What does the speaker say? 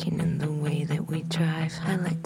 walking and the way that we drive. I like